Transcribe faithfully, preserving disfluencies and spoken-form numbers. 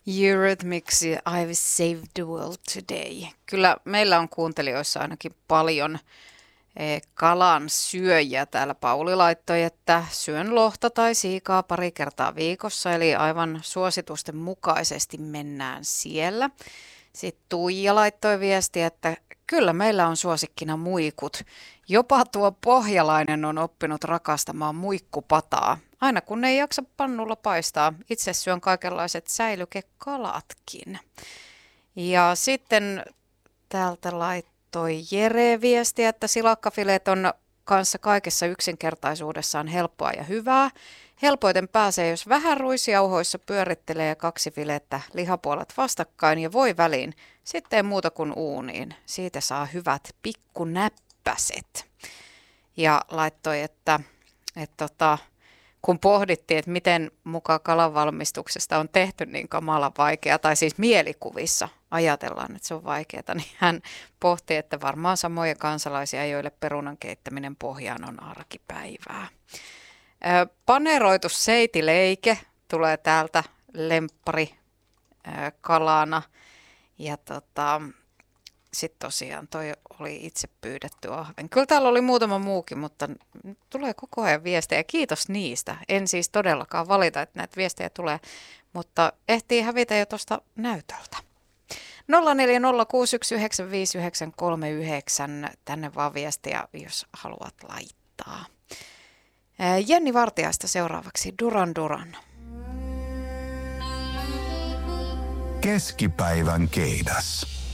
Eurythmics, I've saved the world today. Kyllä meillä on kuuntelijoissa ainakin paljon eh, kalan syöjiä. Täällä Pauli laittoi, että syön lohta tai siikaa pari kertaa viikossa, eli aivan suositusten mukaisesti mennään siellä. Sitten Tuija laittoi viestiä, että kyllä meillä on suosikkina muikut. Jopa tuo pohjalainen on oppinut rakastamaan muikkupataa. Aina kun ei jaksa pannulla paistaa, itse syön kaikenlaiset säilykekalatkin. Ja sitten täältä laittoi Jere viestiä, että silakkafileet on kanssa kaikessa yksinkertaisuudessaan helppoa ja hyvää. Helpoiten pääsee, jos vähän ruisjauhoissa pyörittelee kaksi filettä lihapuolet vastakkain ja voi väliin. Sitten ei muuta kuin uuniin. Siitä saa hyvät pikkunäppäset. Ja laittoi, että, että tota, kun pohdittiin, että miten mukaan kalanvalmistuksesta on tehty niin kamala vaikeaa, tai siis mielikuvissa ajatellaan, että se on vaikeaa, niin hän pohti, että varmaan samoja kansalaisia, joille perunan keittäminen pohjaan on arkipäivää. Paneroitu seitileike tulee täältä lemppari kalana. Ja tota, sitten tosiaan toi oli itse pyydetty ahven. Kyllä täällä oli muutama muukin, mutta tulee koko ajan viestejä. Kiitos niistä. En siis todellakaan valita, että näitä viestejä tulee, mutta ehtii hävitä jo tuosta näytöltä. nolla neljä nolla kuusi yksi yhdeksän viisi yhdeksän kolme yhdeksän. Tänne vaan viestiä, jos haluat laittaa. Jenni Vartiaista seuraavaksi Duran Duran. Keskipäivän keidas.